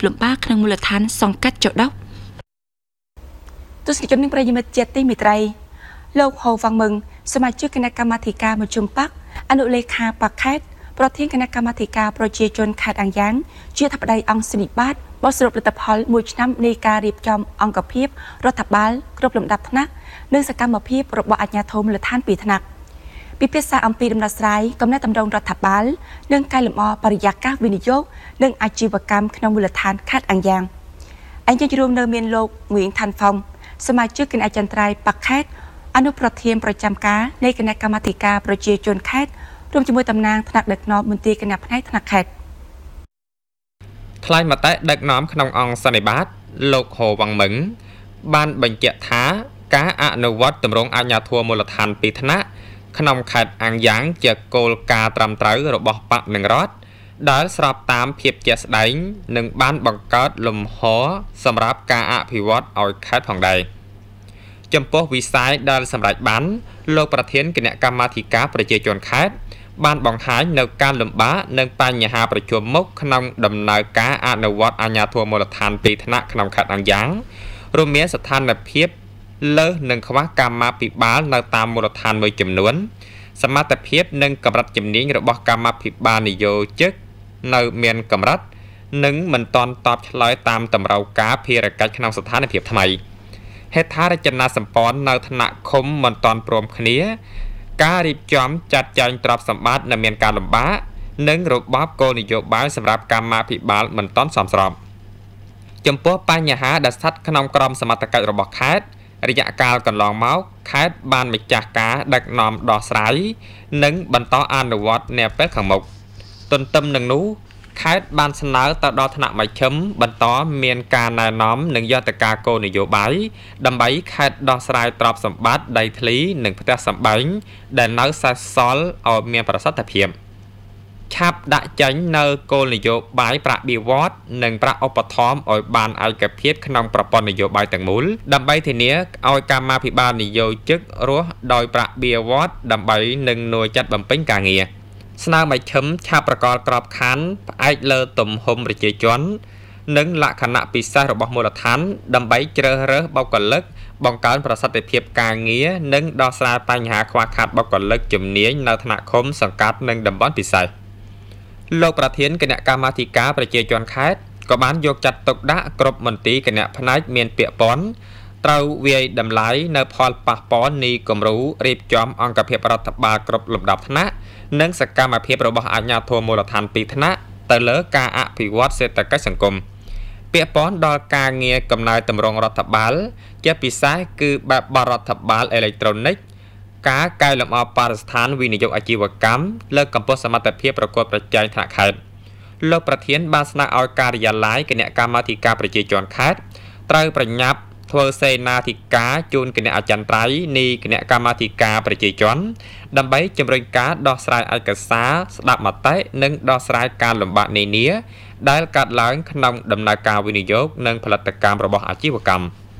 លំបាកក្នុងមូលដ្ឋានសង្កាត់ចដកទស្សនិកជននឹងប្រយមិត្តជាទីមេត្រីលោកហូវ៉ាងមឹងសមាជិកគណៈកម្មាធិការមជ្ឈមបកអនុលេខាបកខេត្តប្រធានគណៈកម្មាធិការប្រជាជនខេត្តអាំងយ៉ាងជាធិបតីអង្គសនិបាតបោះសរុបលទ្ធផលមួយឆ្នាំនៃការរៀបចំអង្គភាពរដ្ឋបាលគ្រប់លំដាប់ថ្នាក់និងសកម្មភាពរបស់អាជ្ញាធរមូលដ្ឋានពីរថ្នាក់ពិភាក្សាអំពីដំណោះស្រាយកំណែតម្រង់រដ្ឋបាលនិងកែលម្អបរិយាកាសវិនិយោគនិងអាជីវកម្មក្នុងមូលដ្ឋានខេត្តអាំងយ៉ាងអញ្ជើញរួមនៅមានលោកងៀងថាន់ហ្វុងសមាជិកគណៈអចិន្ត្រៃយ៍បកខេត្តអនុប្រធានប្រចាំការនៃគណៈកម្មាធិការប្រជាជនខេត្តរួមជាមួយតំណាងថ្នាក់ដឹកនាំមន្ទីរគណៈផ្នែកថ្នាក់ខេត្តថ្លែងមតិដឹកនាំក្នុងអង្គសន្និបាតលោកហូវ៉ាងមឹងបានបញ្ជាក់ថាការអនុវត្តទម្រង់អាជ្ញាធរមូលដ្ឋានពីរថ្នាក់ក្នុងខេត្តអាំងយ៉ាងជាគោលការណ៍ត្រឹមត្រូវរបស់បកនិងរដ្ឋដែលស្របតាមភាពជាក់ស្ដែងនិងបានបង្កើតលំហសម្រាប់ការអភិវឌ្ឍឲ្យខេត្តផងដែរចំពោះវិស័យដែលសម្រេចបានលោកប្រធានគណៈកម្មាធិការប្រជាជនខេត្តបានបង្ហាញនៅការលំបាកនិងបញ្ហាប្រឈមមុខក្នុងដំណើរការអនុវត្តអាជ្ញាធរមូលដ្ឋានពីរថ្នាក់ក្នុងខេត្តអាំងយ៉ាងរួមមានស្ថានភាពលើសនិងខ្វះកម្មាភិបាលនៅតាមមូលដ្ឋានមួយចំនួនសមត្ថភាពនិងកម្រិតជំនាញរបស់កម្មាភិបាលនយោជិកនៅមានកម្រិតនិងមិនទាន់តបឆ្លើយតាមតម្រូវការភារកិច្ចក្នុងស្ថានភាពថ្មីហេដ្ឋារចនាសម្ព័ន្ធនៅថ្នាក់ឃុំមិនទាន់ព្រមគ្នាការរៀបចំចាត់ចែងទ្រព្យសម្បត្តិនៅមានការលំបាកនិងរបបគោលនយោបាយសម្រាប់កម្មាភិបាលមិនទាន់សមស្របចំពោះបញ្ហាដែលស្ថិតក្នុងក្រមសមត្ថកិច្ចរបស់ខេត្តរយៈកាលកន្លងមកខេត្តបានម្ចាស់ការដឹកនាំដោះស្រាយនិងបន្តអនុវត្តនាពេលខាងមុខទន្ទឹមនឹងនោះខេត្តបានស្នើទៅដល់ថ្នាក់មជ្ឈិមបន្តមានការណែនាំនិងយន្តការគោលនយោបាយដើម្បីខេត្តដោះស្រាយទ្រព្យសម្បត្តិដីធ្លីនិងផ្ទះសម្បែងដែលនៅសេសសល់ឲ្យមានប្រសិទ្ធភាពឆាប់ដាក់ចេញនៅគោលនយោបាយប្រាក់បៀវត្សនិងប្រាក់ឧបត្ថម្ភឲ្យបានឯកភាពក្នុងប្រព័ន្ធនយោបាយទាំងមូលដើម្បីធានាឲ្យកម្មាភិបាលនយោជិករស់ដោយប្រាក់បៀវត្សដើម្បីនឹងនួយចាត់បំពេញការងារស្នើមជ្ឈិមឆាប់ប្រកល់ក្របខ័ណ្ឌផ្អែកលើទំហំប្រជាជននិងលក្ខណៈពិសេសរបស់មូលដ្ឋានដើម្បីជ្រើសរើសបុគ្គលិកបង្កើនប្រសិទ្ធភាពការងារនិងដោះស្រាយបញ្ហាខ្វះខាតបុគ្គលិកជំនាញនៅថ្នាក់ឃុំសង្កាត់និងតំបន់ពិសេសលោកប្រធានគណៈកម្មាធិការប្រជាជនខេត្តក៏បានយកចាត់ទុកដាក់គ្រប់មន្ទីរគណៈផ្នែកមានពាក្យពន្ធត្រូវវាយតម្លៃនៅផលប៉ះពាល់នៃគំរូរៀបចំអង្គភាពរដ្ឋបាលគ្រប់លំដាប់ថ្នាក់និងសកម្មភាពរបស់អាជ្ញាធរមូលដ្ឋានពីរថ្នាក់ទៅលើការអភិវឌ្ឍសេដ្ឋកិច្ចសង្គមពាក់ព័ន្ធដល់ការងារកំណែតម្រង់រដ្ឋបាលជាពិសេសគឺបែបបទរដ្ឋបាលអេឡិចត្រូនិកការកែលម្អបរិស្ថានវិនិយោគអាជីវកម្មលើកកម្ពស់សមត្ថភាពប្រកួតប្រជែងថ្នាក់ខេត្តលោកប្រធានបានស្នើឲ្យការិយាល័យគណៈកម្មាធិការប្រជាជនខេត្តត្រូវប្រញាប់ធ្វើសេនាធិការជូនគណៈអចិន្ត្រៃយ៍នៃគណៈកម្មាធិការប្រជាជនដើម្បីជំរុញការដោះស្រាយឯកសារស្ដាប់មតិនិងដោះស្រាយការលំបាកនានាដែលកើតឡើងក្នុងដំណើរការវិនិយោគនិងផលិតកម្មរបស់អាជីវកម្ម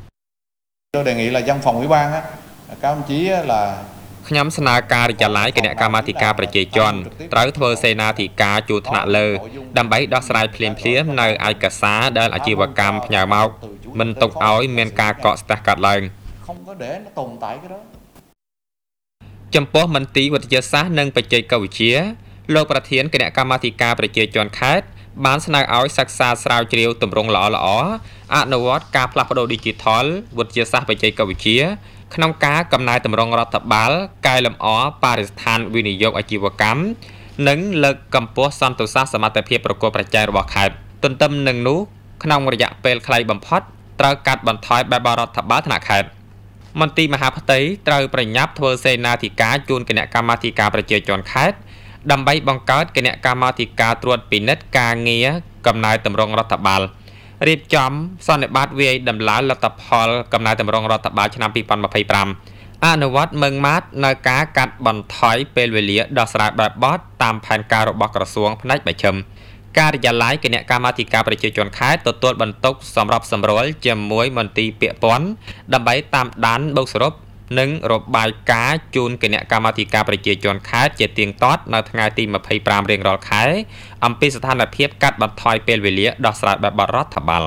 Tôi đề nghị là văn phòng ủy ban á, các ông chí là ខ្ញុំស្នើការិយាល័យគណៈកម្មាធិការប្រជាជនត្រូវធ្វើសេនាធិការជួរថ្នាក់លើដើម្បីដោះស្រាយភ្លាមៗនៅឯកសារដែលអាជីវកម្មផ្ញើមកមិនទុកឲ្យមានការកកស្ទះកើតឡើង không có để nó tồn tại cái đó ចំពោះមន្ទីរវិទ្យាសាស្ត្រនិងបច្ចេកវិទ្យាលោកប្រធានគណៈកម្មាធិការប្រជាជនខេត្តបានស្នើឲ្យសិក្សាស្រាវជ្រាវទម្រង់ល្អៗអនុវត្តការផ្លាស់ប្ដូរ Digital វិទ្យាសាស្ត្របច្ចេកវិទ្យាក្នុងការកំណែតម្រង់រដ្ឋបាលកែលម្អបរិស្ថានវិនិយោគអាជីវកម្មនិងលើកកម្ពស់សន្តិសុខសមត្ថភាពប្រកួតប្រជែងរបស់ខេត្តទន្ទឹមនឹងនោះក្នុងរយៈពេលខ្លីបំផុតត្រូវកាត់បន្ថយបែបរដ្ឋបាលថ្នាក់ខេត្តមន្ទីរមហាផ្ទៃត្រូវប្រញាប់ធ្វើសេនាធិការជូនគណៈកម្មាធិការប្រជាជនខេត្តដើម្បីបង្កើតគណៈកម្មាធិការត្រួតពិនិត្យការងារកំណែតម្រង់រដ្ឋបាលរៀបចំសន្និបាតវាយតម្លៃលទ្ធផលកំណែតម្រង់រដ្ឋបាលឆ្នាំ 2025 អនុវត្តម៉ឺងម៉ាត់នៅការកាត់បន្ថយពេលវេលាដោះស្រាយបែបបទតាមផែនការរបស់ក្រសួងផ្នែកមជ្ឈិមការិយាល័យគណៈកម្មាធិការប្រជាជនខេត្តទទួលបន្ទុកសម្រាប់សម្រួលជាមួយមន្ទីរពាក់ព័ន្ធដើម្បីតាមដានបូកសរុបនិងរបាយការណ៍ជូនគណៈកម្មាធិការប្រជាជនខេត្តជាទៀងទាត់នៅថ្ងៃទី25រៀងរាល់ខែអំពីស្ថានភាពកាត់បន្ថយពេលវេលាដោះស្រាយបែបបទរដ្ឋបាល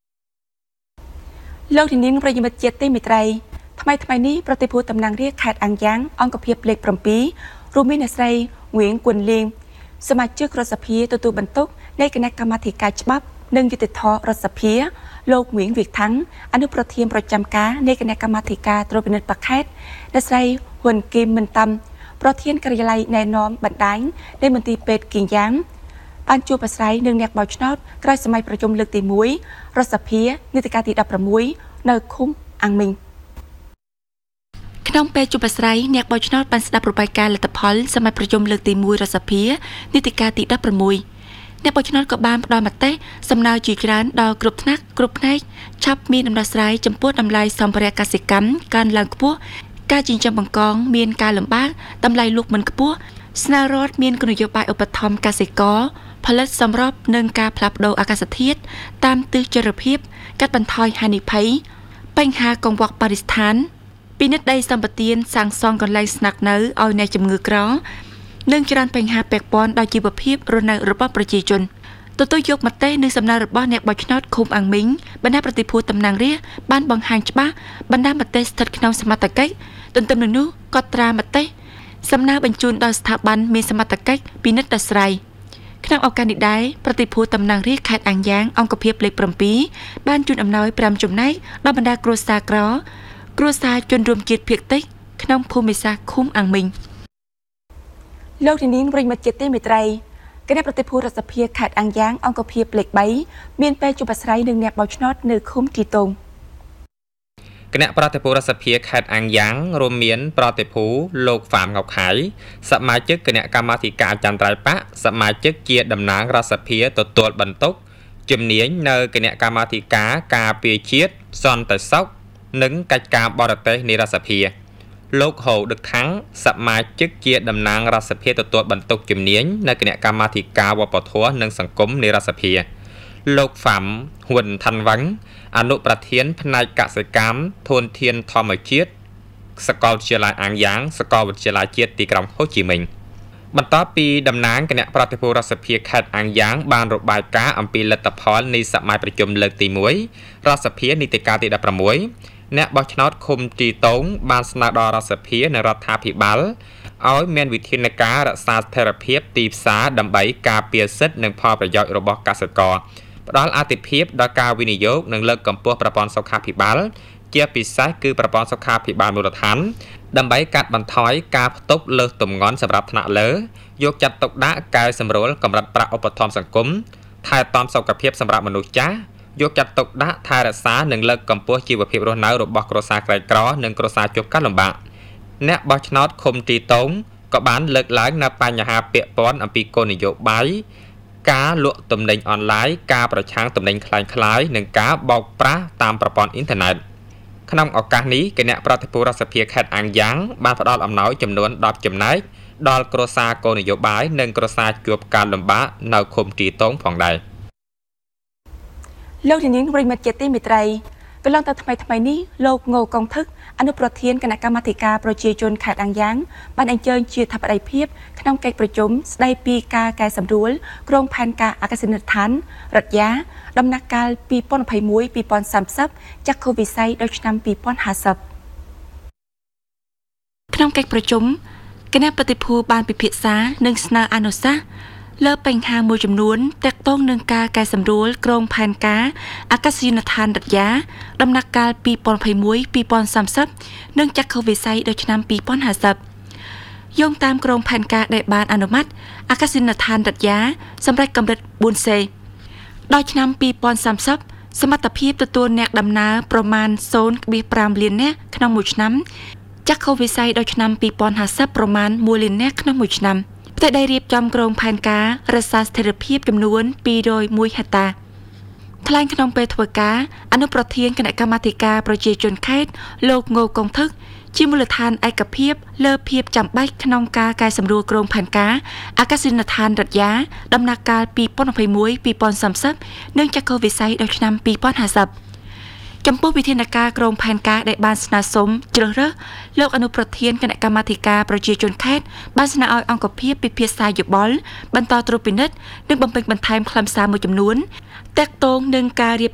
លោកធានាប្រិយមិត្តជាតិទីមេត្រីថ្មីនេះប្រតិភូតំណាងរាស្ត្រខេត្តអាំងយ៉ាងអង្គភាពលេខ7រួមមានអ្នកស្រីងៀងគួនលៀងសមាជិករដ្ឋសភាទទួលបន្ទុកនៃគណៈកម្មាធិការច្បាប់និងយុតិធធរដ្ឋសភាលោកងៀងវិកថាំងអនុប្រធានប្រចាំការនៃគណៈកម្មាធិការត្រួតពិនិត្យបខេត្តអ្នកស្រីហ៊ុនគីមមិនតាំប្រធានការិយាល័យណែនាំបណ្ដាញនៃមន្ទីរពេទ្យគៀងយ៉ាងបានជួបអាស្រ័យនឹងអ្នកបោះឆ្នោតក្រោយសម័យប្រជុំលើកទី1រដ្ឋសភានីតិកាលទី16នៅឃុំអាំងមីងក្នុងពេលជួបអាស្រ័យអ្នកបោះឆ្នោតបានស្ដាប់របាយការណ៍លទ្ធផលសម័យប្រជុំលើកទី1រដ្ឋសភានីតិកាលទី16អ្នកបោះឆ្នោតក៏បានផ្ដល់មតិសំណើជាច្រើនដល់គ្រប់ថ្នាក់គ្រប់ផ្នែកឆាប់មានដំណោះស្រាយចំពោះតម្លៃសម្ភារៈកសិកម្មកើនឡើងខ្ពស់ការចិញ្ចឹមបង្កងមានការលំបាកតម្លៃលក់មិនខ្ពស់ស្នើរដ្ឋមានគោលនយោបាយឧបត្ថម្ភកសិករផលិតសម្រាប់នឹងការផ្លាស់ប្ដូរអាកាសធាតុតាមទិសចរភាពកាត់បន្ថយហានិភ័យបញ្ហាកង្វក់បរិស្ថានពិនិត្យដីសម្បត្តិសាងសង់កន្លែងស្នាក់នៅឲ្យអ្នកជំងឺក្រនិងច្រើនបញ្ហាពាក់ព័ន្ធដល់ជីវភាពរស់នៅរបស់ប្រជាជនទទួលយកមតិនិងសំណើរបស់អ្នកបោះឆ្នោតឃុំអាំងមីងបណ្ដាប្រតិភូតំណាងរាស្ត្របានបង្ហាញច្បាស់បណ្ដាមតិស្ថិតក្នុងសមត្ថកិច្ចទន្ទឹមនឹងនោះក៏ត្រាមតិសំណើបញ្ជូនដល់ស្ថាប័នមានសមត្ថកិច្ចពិនិត្យដោះស្រាយក្នុងឱកាសនេះដែរប្រតិភូតំណាងរាស្ត្រខេត្តអាំងយ៉ាងអង្គភាពលេខ7បានជូនអំណោយ5ចំណែកដល់បណ្ដាគ្រួសារក្រគ្រួសារជនរួមជាតិភាគតិចក្នុងភូមិសាស្ត្រឃុំអាំងមីងលោកធានាប្រិយមិត្តជាតិទីមេត្រីគណៈប្រតិភូរដ្ឋសភាខេត្តអាំងយ៉ាងអង្គភាពលេខ3មានពេលជួបអាស្រ័យនឹងអ្នកបោះឆ្នោតនៅឃុំទីតងគណៈប្រតិភូរដ្ឋសភាខេត្តអាំងយ៉ាងរួមមានប្រតិភូលោកហ្វាមងកខៃសមាជិកគណៈកម្មាធិការចន្ទ្រៃបកសមាជិកជាតំណាងរដ្ឋសភាទទួលបន្ទុកជំនាញនៅគណៈកម្មាធិការការពារជាតិសន្តិសុខនិងកិច្ចការបរទេសនៃរដ្ឋសភាលោកហូដឹកថាំងសមាជិកជាតំណាងរដ្ឋសភាទទួលបន្ទុកជំនាញនៅគណៈកម្មាធិការវប្បធម៌និងសង្គមនៃរដ្ឋសភាលោកហ្វាំហ៊ុនថាន់វ៉ាំងអនុប្រធានផ្នែកកសិកម្មធនធានធម្មជាតិសាកលវិទ្យាល័យអាំងយ៉ាងសាកលវិទ្យាល័យជាតិទីក្រុងហូជីមិញបន្ទាប់ពីតំណាងគណៈប្រតិភូរដ្ឋសភាខេត្តអាំងយ៉ាងបានរបាយការណ៍អំពីលទ្ធផលនៃសម័យប្រជុំលើកទី1រដ្ឋសភានីតិកាលទី16អ្នកបោះឆ្នោតឃុំទីតងបានស្នើដល់រដ្ឋសភានិងរដ្ឋាភិបាលឲ្យមានវិធានការរក្សាស្ថិរភាពទីផ្សារដើម្បីការពារសិទ្ធិនិងផលប្រយោជន៍របស់កសិករផ្ដល់អាទិភាពដល់ការវិនិយោគនិងលើកកម្ពស់ប្រព័ន្ធសុខាភិបាលជាពិសេសគឺប្រព័ន្ធសុខាភិបាលមូលដ្ឋានដើម្បីកាត់បន្ថយការផ្ទុកលើសទម្ងន់សម្រាប់ថ្នាក់លើយកចាត់ទុកដាក់កែសម្រួលកម្រិតប្រាក់ឧបត្ថម្ភសង្គមថែទាំសុខភាពសម្រាប់មនុស្សចាស់យកចាត់ទុកដាក់ថែរក្សានិងលើកកម្ពស់ជីវភាពរស់នៅរបស់គ្រួសារក្រីក្រនិងគ្រួសារជួបការលំបាកអ្នកបោះឆ្នោតឃុំទីតងក៏បានលើកឡើងនៅបញ្ហាពាក់ព័ន្ធអំពីគោលនយោបាយការលក់ទំនិញអនឡាញការប្រឆាំងទំនិញคล้ายៗនិងការបោកប្រាស់តាមប្រព័ន្ធអ៊ីនធឺណិតក្នុងឱកាសនេះគណៈប្រតិភូរដ្ឋសភាខេត្តអាំងយ៉ាងបានផ្ដល់អំណោយចំនួន10ចំណែកដល់គ្រួសារគោលនយោបាយនិងគ្រួសារជួបការលំបាកនៅឃុំទីតងផងដែរលោកធានាប្រិយមិត្តជាតិទីមេត្រីកន្លងទៅថ្មីនេះលោកងូកុងថឹកអនុប្រធានគណៈកម្មាធិការប្រជាជនខេត្តអាំងយ៉ាងបានអញ្ជើញជាធិបតីភាពក្នុងកិច្ចប្រជុំស្ដីពីការកែសម្រួលក្រុងផែនការអាកាសយានដ្ឋានរដ្ឋយាដំណាក់កាល2021-2030ចាក់ខូវិស័យដល់ឆ្នាំ2050ក្នុងកិច្ចប្រជុំគណៈប្រតិភូបានពិភាក្សានិងស្នើអនុសាសន៍លើបញ្ហាមួយចំនួនទាក់ទងនឹងការកែសម្រួលក្រុងផែនការអាកាសយានដ្ឋានរដ្ឋយាដំណាក់កាល2021-2030និងចក្ខុវិស័យដល់ឆ្នាំ2050យោងតាមក្រុងផែនការដែលបានអនុម័តអាកាសយានដ្ឋានរដ្ឋយាសម្រាប់កម្រិត 4C ដល់ឆ្នាំ2030សមត្ថភាពទទួលអ្នកដំណើរប្រមាណ 0.5 លាននាក់ក្នុងមួយឆ្នាំចក្ខុវិស័យដល់ឆ្នាំ2050ប្រមាណ 1 លាននាក់ក្នុងមួយឆ្នាំផ្ទៃដីរៀបចំក្រុងផែនការរក្សាស្ថិរភាពចំនួន201ហិកតាថ្លែងក្នុងពេលធ្វើការអនុប្រធានគណៈកម្មាធិការប្រជាជនខេត្តលោកងូកុងថឹកជាមូលដ្ឋានឯកភាពលើភាពចាំបាច់ក្នុងការកែសម្រួលក្រុងផែនការអាកាសយានដ្ឋានរដ្ឋយាដំណាក់កាល2021-2030និងចក្ខុវិស័យដល់ឆ្នាំ2050 ចំពោះវិធានការក្រមផែនការដែលបានស្នើសុំជ្រើសរើសលោកអនុប្រធានគណៈកម្មាធិការប្រជាជនខេត្តបានស្នើឲ្យអង្គភាពពិភាក្សាយោបល់បន្តត្រួតពិនិត្យនិងបំពេញបន្ថែមខ្លឹមសារមួយចំនួនតាក់ទងនឹងការរៀប